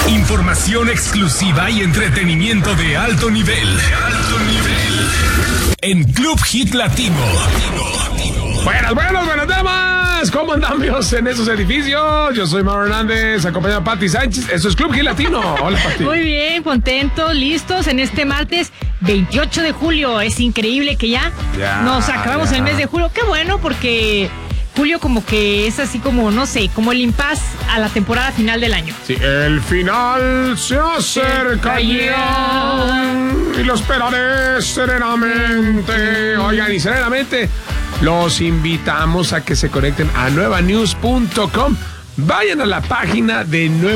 Información exclusiva y entretenimiento de alto nivel. En Club Hit Latino. Buenas damas. ¿Cómo andamos en esos edificios? Yo soy Mauro Hernández, acompañado de Pati Sánchez. Eso es Club Hit Latino. Hola, Pati. Muy bien, contentos, listos en este martes 28 de julio. Es increíble que ya nos acabamos el mes de julio. Qué bueno, porque julio como que es así como, no sé, como el impas a la temporada final del año. Sí, el final se acerca ya y lo esperaré serenamente. Oigan, y serenamente los invitamos a que se conecten a nuevanews.com. Vayan a la página de